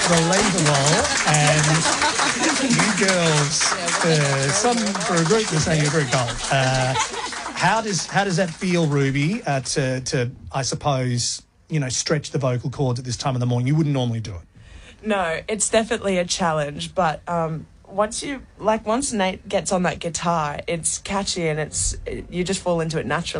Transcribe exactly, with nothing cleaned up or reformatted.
Relatable, and you girls, uh, some for a group, you're saying you're very gold. Uh, how does how does that feel, Ruby? Uh, to to I suppose you know stretch the vocal cords at this time of the morning. You wouldn't normally do it. No, it's definitely a challenge, but um, once you like once Nate gets on that guitar, it's catchy and it's you just fall into it naturally.